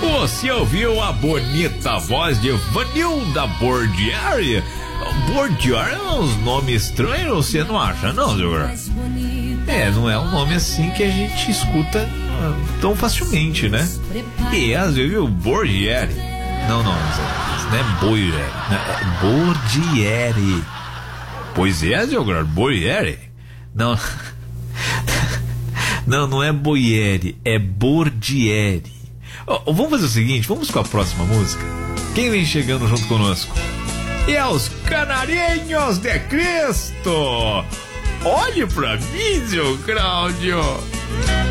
Você ouviu a bonita voz de Vanilda Bordieri? Bordieri é uns nomes estranhos, você não acha, não, senhor? Não é um nome assim que a gente escuta tão facilmente, né? E às vezes o Bordieri. Não é Bordieri, é Bordieri. Pois é, senhor, Bordieri. Não é Boieri, é Bordieri. Vamos fazer o seguinte, vamos com a próxima música. Quem vem chegando junto conosco? E é os Canarinhos de Cristo. Olhe pra mim, seu Cláudio.